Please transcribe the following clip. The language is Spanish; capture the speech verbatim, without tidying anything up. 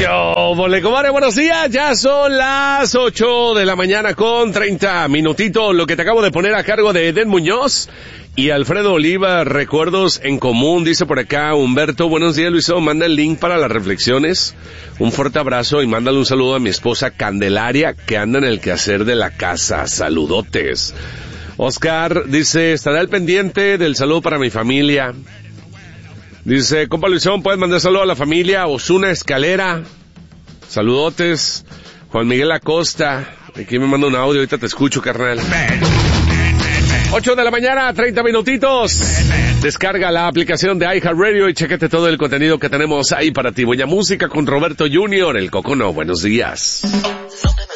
Yo, vole, comadre, buenos días, ya son las ocho de la mañana con treinta minutitos, lo que te acabo de poner a cargo de Eden Muñoz y Alfredo Oliva, recuerdos en común, dice por acá Humberto, buenos días Luisón, manda el link para las reflexiones, un fuerte abrazo y mándale un saludo a mi esposa Candelaria, que anda en el quehacer de la casa, saludotes. Oscar dice, estará al pendiente del saludo para mi familia. Dice, compa Luisón, puedes mandar saludo a la familia Osuna Escalera. Saludotes. Juan Miguel Acosta. Aquí me manda un audio, ahorita te escucho, carnal. ocho de la mañana, treinta minutitos. Descarga la aplicación de iHeartRadio y chéquete todo el contenido que tenemos ahí para ti. Buena música con Roberto junior, el Cocono. Buenos días. No te